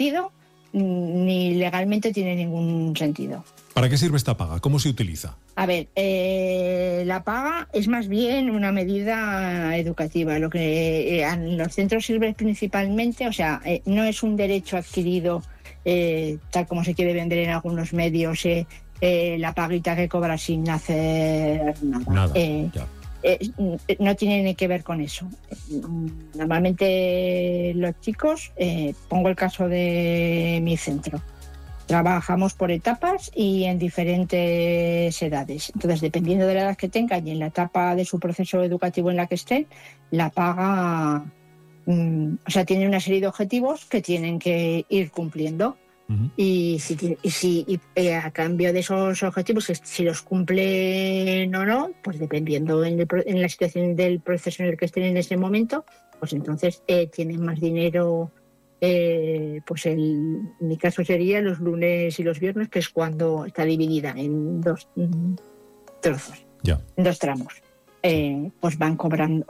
sentido, ni legalmente tiene ningún sentido. ¿Para qué sirve esta paga? ¿Cómo se utiliza? A ver, la paga es más bien una medida educativa. Lo que en los centros sirve principalmente, o sea, no es un derecho adquirido tal como se quiere vender en algunos medios, la paguita que cobra sin hacer nada. No tiene que ver con eso. Normalmente los chicos, pongo el caso de mi centro, trabajamos por etapas y en diferentes edades. Entonces, dependiendo de la edad que tengan y en la etapa de su proceso educativo en la que estén, la paga, tiene una serie de objetivos que tienen que ir cumpliendo. Uh-huh. Y a cambio de esos objetivos, si los cumplen o no, pues dependiendo en la situación del proceso en el que estén en ese momento, pues entonces tienen más dinero. Pues en mi caso sería los lunes y los viernes, que es cuando está dividida en 2 trozos, en 2 tramos. Pues van cobrando,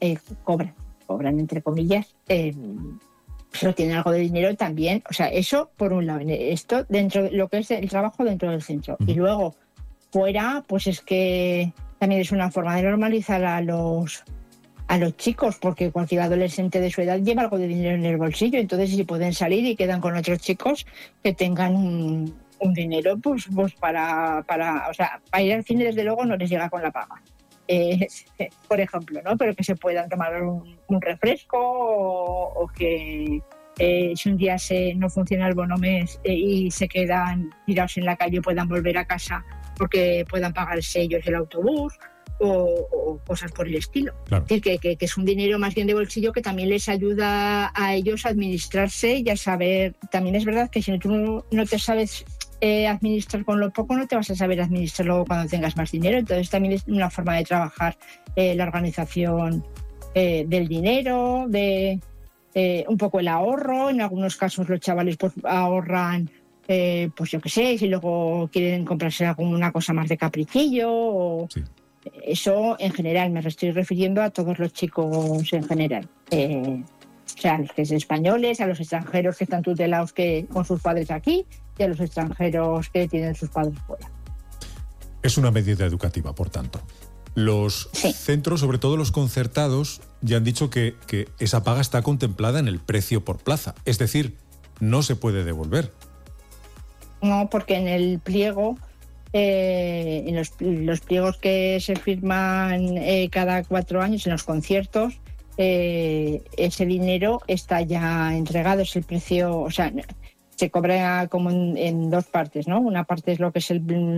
cobran entre comillas, pero tienen algo de dinero también. O sea, eso por un lado, esto dentro de lo que es el trabajo dentro del centro. Uh-huh. Y luego fuera, pues es que también es una forma de normalizar a los chicos, porque cualquier adolescente de su edad lleva algo de dinero en el bolsillo. Entonces, si pueden salir y quedan con otros chicos que tengan un dinero, pues para ir al cine, desde luego no les llega con la paga, por ejemplo, ¿no? Pero que se puedan tomar un refresco o que si un día no funciona el bonomes y se quedan tirados en la calle, puedan volver a casa porque puedan pagarse ellos el autobús. O cosas por el estilo. Claro. Es decir, que es un dinero más bien de bolsillo que también les ayuda a ellos a administrarse y a saber. También es verdad que si tú no te sabes administrar con lo poco, no te vas a saber administrar luego cuando tengas más dinero. Entonces también es una forma de trabajar la organización del dinero, de un poco el ahorro. En algunos casos los chavales pues ahorran, pues yo qué sé, si luego quieren comprarse alguna cosa más de caprichillo o... Sí. Eso en general, me estoy refiriendo a todos los chicos en general. A los que son españoles, a los extranjeros que están tutelados con sus padres aquí y a los extranjeros que tienen sus padres fuera. Es una medida educativa, por tanto. Los centros, sobre todo los concertados, ya han dicho que esa paga está contemplada en el precio por plaza. Es decir, no se puede devolver. No, porque en el pliego... en los pliegos que se firman cada 4 años en los conciertos, ese dinero está ya entregado, es el precio, o sea, se cobra como en 2 partes, ¿no? Una parte es lo que es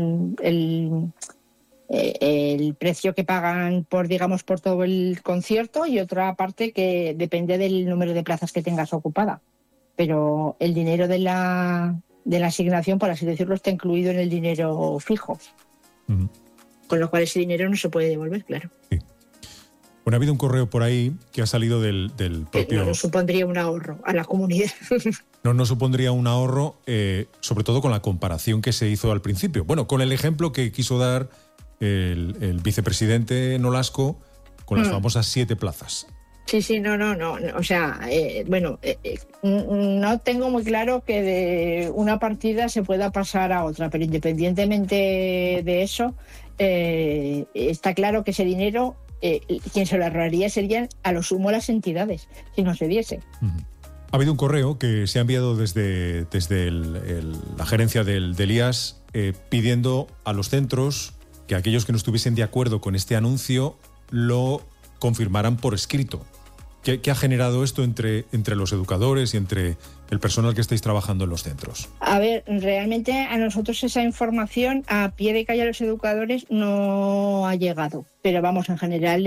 el precio que pagan por todo el concierto, y otra parte que depende del número de plazas que tengas ocupada. Pero el dinero de la asignación, por así decirlo, está incluido en el dinero fijo. Uh-huh. Con lo cual ese dinero no se puede devolver, claro. Sí. Bueno, ha habido un correo por ahí que ha salido del propio... No supondría un ahorro a la comunidad. No supondría un ahorro, sobre todo con la comparación que se hizo al principio. Bueno, con el ejemplo que quiso dar el vicepresidente Nolasco con las famosas 7 plazas. Sí, no. O sea, no tengo muy claro que de una partida se pueda pasar a otra, pero independientemente de eso, está claro que ese dinero, quien se lo ahorraría serían a lo sumo las entidades, si no se diese. Uh-huh. Ha habido un correo que se ha enviado desde la gerencia del IAS pidiendo a los centros que aquellos que no estuviesen de acuerdo con este anuncio lo confirmaran por escrito. ¿Qué ha generado esto entre los educadores y entre el personal que estáis trabajando en los centros? A ver, realmente a nosotros esa información a pie de calle a los educadores no ha llegado. Pero vamos, en general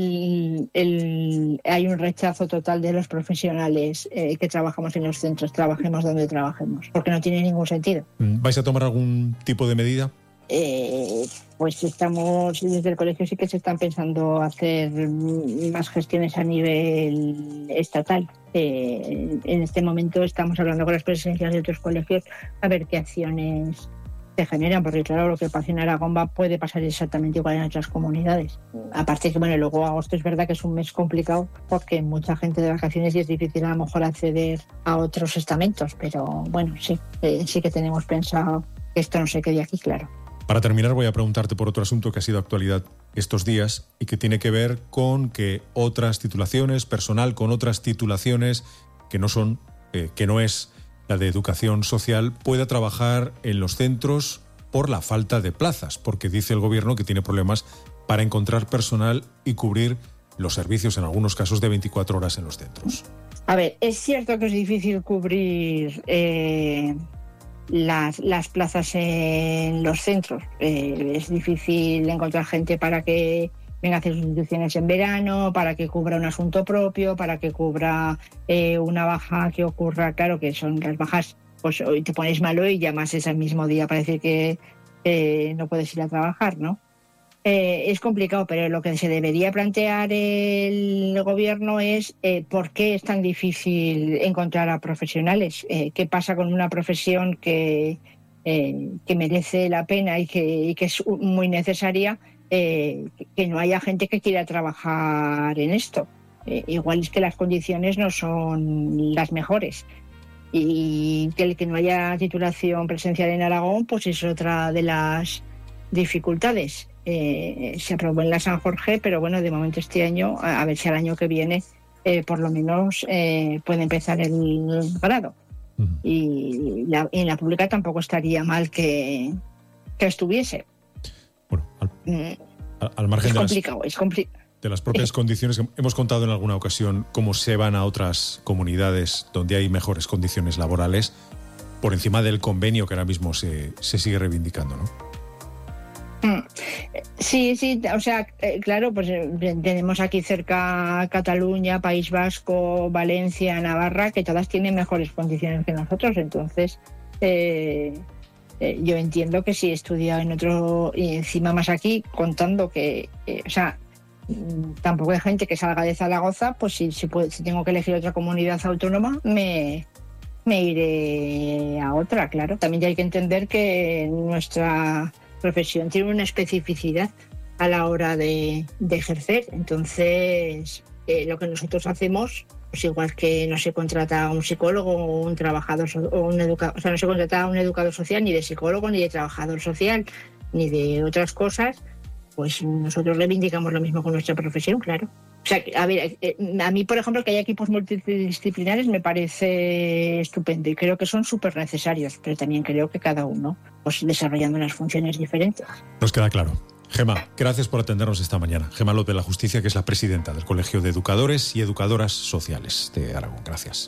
hay un rechazo total de los profesionales que trabajamos en los centros, trabajemos donde trabajemos, porque no tiene ningún sentido. ¿Vais a tomar algún tipo de medida? Pues estamos, desde el colegio sí que se están pensando hacer más gestiones a nivel estatal. En este momento estamos hablando con las presidencias de otros colegios a ver qué acciones se generan, porque claro, lo que pasa en Aragón puede pasar exactamente igual en otras comunidades. Aparte que, bueno, luego agosto es verdad que es un mes complicado porque mucha gente de vacaciones y es difícil a lo mejor acceder a otros estamentos, pero bueno, sí que tenemos pensado que esto no se quede aquí, claro. Para terminar, voy a preguntarte por otro asunto que ha sido actualidad estos días y que tiene que ver con que otras titulaciones, personal con otras titulaciones que no es la de educación social, pueda trabajar en los centros por la falta de plazas, porque dice el gobierno que tiene problemas para encontrar personal y cubrir los servicios, en algunos casos de 24 horas en los centros. A ver, es cierto que es difícil cubrir las plazas en los centros. Es difícil encontrar gente para que venga a hacer sustituciones en verano, para que cubra un asunto propio, para que cubra una baja que ocurra. Claro que son las bajas, pues hoy te pones malo y llamas ese mismo día para decir que no puedes ir a trabajar, ¿no? Es complicado, pero lo que se debería plantear el gobierno es por qué es tan difícil encontrar a profesionales. ¿Qué pasa con una profesión que merece la pena y que es muy necesaria? Que no haya gente que quiera trabajar en esto. Igual es que las condiciones no son las mejores. Y que el que no haya titulación presencial en Aragón, pues es otra de las dificultades. Se aprobó en la San Jorge, pero bueno, de momento este año, a ver si al año que viene por lo menos puede empezar el grado. Y en la pública tampoco estaría mal que estuviese. Bueno, al margen de las propias condiciones, hemos contado en alguna ocasión cómo se van a otras comunidades donde hay mejores condiciones laborales por encima del convenio que ahora mismo se sigue reivindicando, ¿no? Sí, o sea, claro, pues tenemos aquí cerca Cataluña, País Vasco, Valencia, Navarra, que todas tienen mejores condiciones que nosotros. Entonces, yo entiendo que si he estudiado en otro, y encima más aquí, contando que, o sea, tampoco hay gente que salga de Zaragoza, pues si tengo que elegir otra comunidad autónoma, me iré a otra, claro. También hay que entender que nuestra profesión tiene una especificidad a la hora de ejercer. Entonces, lo que nosotros hacemos, pues igual que no se contrata a un psicólogo o un trabajador o un educador, o sea, no se contrata a un educador social, ni de psicólogo, ni de trabajador social, ni de otras cosas, pues nosotros reivindicamos lo mismo con nuestra profesión, claro. O sea, a ver, a mí, por ejemplo, que haya equipos multidisciplinares me parece estupendo y creo que son súper necesarios, pero también creo que cada uno pues desarrollando unas funciones diferentes. Nos queda claro. Gemma, gracias por atendernos esta mañana. Gemma López La Justicia, que es la presidenta del Colegio de Educadores y Educadoras Sociales de Aragón. Gracias.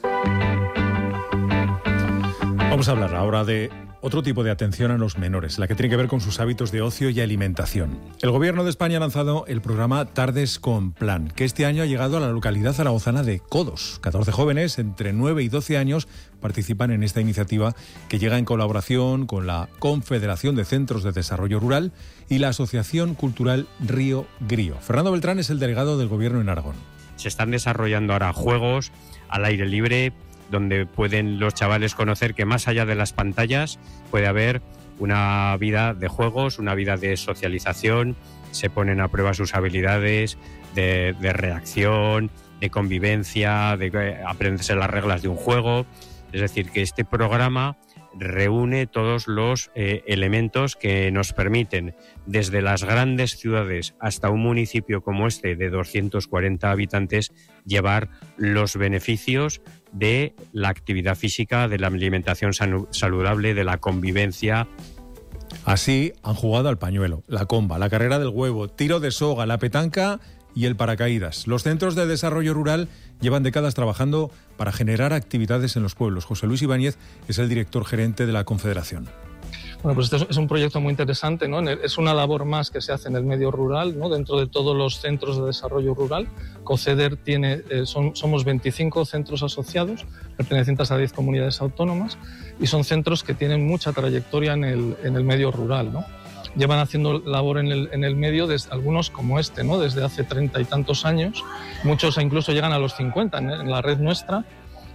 Vamos a hablar ahora de otro tipo de atención a los menores, la que tiene que ver con sus hábitos de ocio y alimentación. El Gobierno de España ha lanzado el programa Tardes con Plan, que este año ha llegado a la localidad zaragozana de Codos. 14 jóvenes entre 9 y 12 años participan en esta iniciativa que llega en colaboración con la Confederación de Centros de Desarrollo Rural y la Asociación Cultural Río Grío. Fernando Beltrán es el delegado del Gobierno en Aragón. Se están desarrollando ahora juegos al aire libre, donde pueden los chavales conocer que más allá de las pantallas puede haber una vida de juegos, una vida de socialización, se ponen a prueba sus habilidades de reacción, de convivencia, de aprenderse las reglas de un juego. Es decir, que este programa reúne todos los elementos que nos permiten, desde las grandes ciudades hasta un municipio como este de 240 habitantes, llevar los beneficios de la actividad física, de la alimentación saludable, de la convivencia. Así han jugado al pañuelo, la comba, la carrera del huevo, tiro de soga, la petanca y el paracaídas. Los centros de desarrollo rural llevan décadas trabajando para generar actividades en los pueblos. José Luis Ibáñez es el director gerente de la Confederación. Bueno, pues este es un proyecto muy interesante, ¿no? Es una labor más que se hace en el medio rural, ¿no? Dentro de todos los centros de desarrollo rural. COCEDER somos 25 centros asociados, pertenecientes a 10 comunidades autónomas, y son centros que tienen mucha trayectoria en el medio rural, ¿no? Llevan haciendo labor en el medio, algunos como este, ¿no? Desde hace 30 y tantos años. Muchos incluso llegan a los 50 en la red nuestra.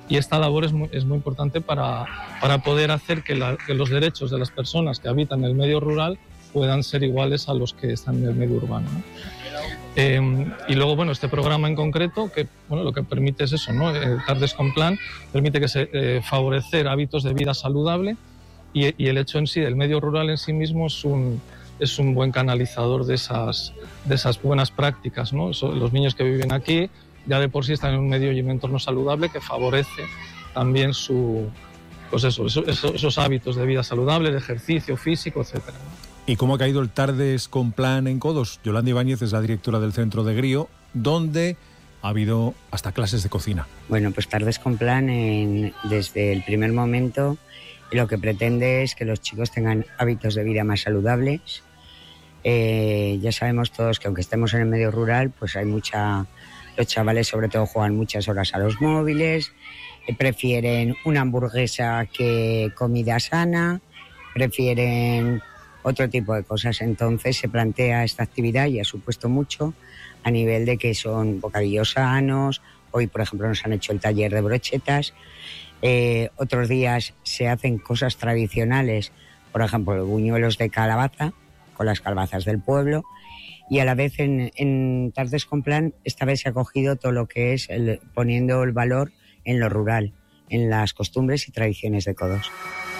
Y esta labor es muy importante para poder hacer que los derechos de las personas que habitan en el medio rural puedan ser iguales a los que están en el medio urbano, ¿no? Y luego, bueno, este programa en concreto, que bueno, lo que permite es eso, ¿no? Tardes con Plan permite que favorecer hábitos de vida saludable y el hecho en sí del medio rural en sí mismo es un buen canalizador de esas buenas prácticas, ¿no? Los niños que viven aquí ya de por sí están en un medio y un entorno saludable que favorece también esos hábitos de vida saludable, de ejercicio físico, etcétera, ¿no? ¿Y cómo ha caído el Tardes con Plan en Codos? Yolanda Ibáñez es la directora del centro de Grío, donde ha habido hasta clases de cocina. Bueno, pues Tardes con Plan, desde el primer momento, lo que pretende es que los chicos tengan hábitos de vida más saludables. Ya sabemos todos que aunque estemos en el medio rural, pues los chavales sobre todo juegan muchas horas a los móviles, prefieren una hamburguesa que comida sana, prefieren otro tipo de cosas. Entonces se plantea esta actividad y ha supuesto mucho a nivel de que son bocadillos sanos. Hoy, por ejemplo, nos han hecho el taller de brochetas. Otros días se hacen cosas tradicionales, por ejemplo, buñuelos de calabaza, con las calabazas del pueblo. Y a la vez en Tardes con Plan, esta vez se ha cogido todo lo que es poniendo el valor en lo rural, en las costumbres y tradiciones de Codos.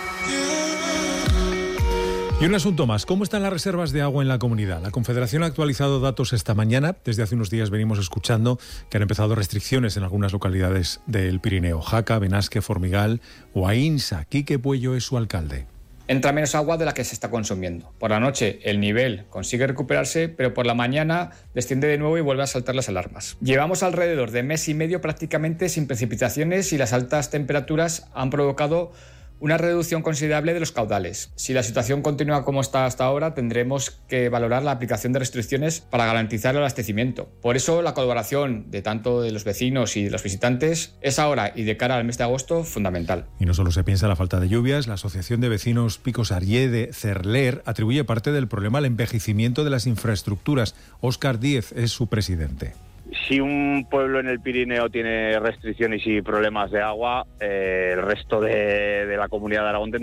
Y un asunto más, ¿cómo están las reservas de agua en la comunidad? La Confederación ha actualizado datos esta mañana. Desde hace unos días venimos escuchando que han empezado restricciones en algunas localidades del Pirineo. Jaca, Benasque, Formigal o Ainsa. Quique Puello es su alcalde. Entra menos agua de la que se está consumiendo. Por la noche el nivel consigue recuperarse, pero por la mañana desciende de nuevo y vuelve a saltar las alarmas. Llevamos alrededor de mes y medio prácticamente sin precipitaciones y las altas temperaturas han provocado una reducción considerable de los caudales. Si la situación continúa como está hasta ahora, tendremos que valorar la aplicación de restricciones para garantizar el abastecimiento. Por eso, la colaboración de tanto de los vecinos y de los visitantes es ahora y de cara al mes de agosto fundamental. Y no solo se piensa en la falta de lluvias, la Asociación de Vecinos Picos Arié de Cerler atribuye parte del problema al envejecimiento de las infraestructuras. Óscar Díez es su presidente. Si un pueblo en el Pirineo tiene restricciones y problemas de agua, el resto de la comunidad de Aragón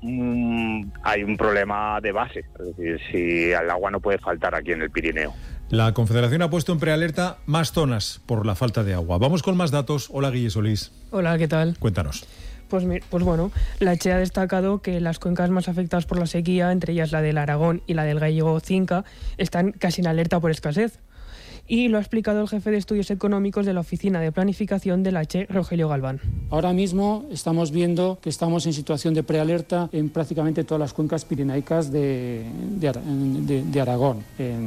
hay un problema de base. Es decir, si el agua no puede faltar aquí en el Pirineo. La Confederación ha puesto en prealerta más zonas por la falta de agua. Vamos con más datos. Hola, Guille Solís. Hola, ¿qué tal? Cuéntanos. Pues bueno, la CHE ha destacado que las cuencas más afectadas por la sequía, entre ellas la del Aragón y la del Gallego-Cinca, están casi en alerta por escasez. Y lo ha explicado el jefe de Estudios Económicos de la Oficina de Planificación de la CHE, Rogelio Galván. Ahora mismo estamos viendo que estamos en situación de prealerta en prácticamente todas las cuencas pirenaicas de Aragón.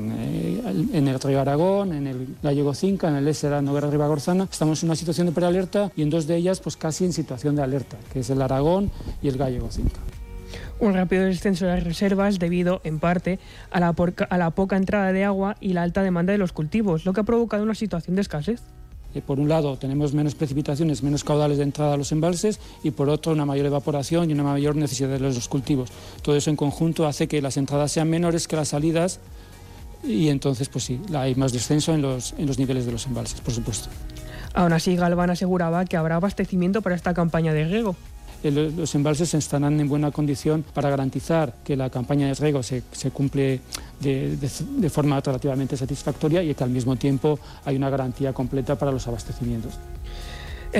En el río Aragón, en el Gallego-Cinca, en el Ésera, Noguera-Ribagorzana. Estamos en una situación de prealerta y en dos de ellas pues casi en situación de alerta, que es el Aragón y el Gallego-Cinca. Un rápido descenso de las reservas debido, en parte, a la poca entrada de agua y la alta demanda de los cultivos, lo que ha provocado una situación de escasez. Por un lado tenemos menos precipitaciones, menos caudales de entrada a los embalses y por otro una mayor evaporación y una mayor necesidad de los cultivos. Todo eso en conjunto hace que las entradas sean menores que las salidas y entonces pues sí, hay más descenso en los niveles de los embalses, por supuesto. Aún así, Galván aseguraba que habrá abastecimiento para esta campaña de riego. Los embalses estarán en buena condición para garantizar que la campaña de riego se cumple de forma relativamente satisfactoria y que al mismo tiempo hay una garantía completa para los abastecimientos. El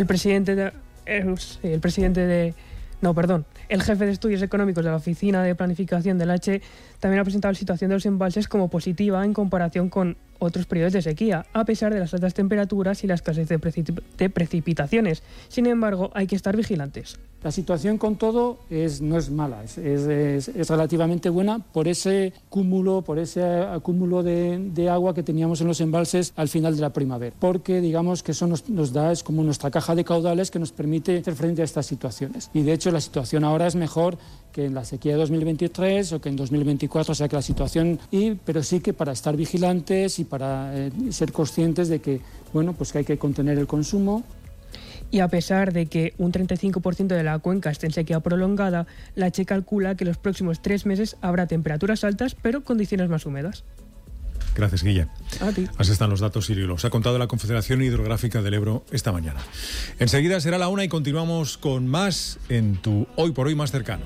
jefe de Estudios Económicos de la Oficina de Planificación de la CHE también ha presentado la situación de los embalses como positiva en comparación con otros periodos de sequía, a pesar de las altas temperaturas y la escasez de precipitaciones. Sin embargo, hay que estar vigilantes. La situación con todo no es mala, es relativamente buena por ese acúmulo de agua que teníamos en los embalses al final de la primavera, porque digamos que eso nos da, es como nuestra caja de caudales que nos permite hacer frente a estas situaciones. Y de hecho la situación ahora es mejor que en la sequía de 2023 o que en 2024, o sea que la situación, pero sí que para estar vigilantes y para ser conscientes de que, pues que hay que contener el consumo. Y a pesar de que un 35% de la cuenca esté en sequía prolongada, la CHE calcula que los próximos 3 meses habrá temperaturas altas, pero condiciones más húmedas. Gracias, Guilla. A ti. Así están los datos, Sirio. Los ha contado la Confederación Hidrográfica del Ebro esta mañana. Enseguida será la 1 y continuamos con más en tu Hoy por Hoy más cercano.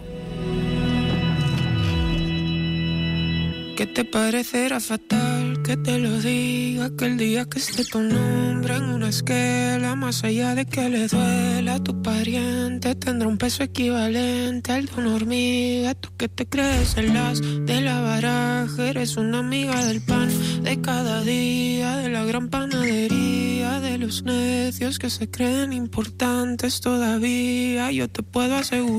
¿Qué te parecerá fatal que te lo diga? Que el día que esté tu nombre en una esquela, más allá de que le duela a tu pariente, tendrá un peso equivalente al de una hormiga. Tú que te crees el as de la baraja, eres una amiga del pan de cada día, de la gran panadería, de los necios que se creen importantes todavía. Yo te puedo asegurar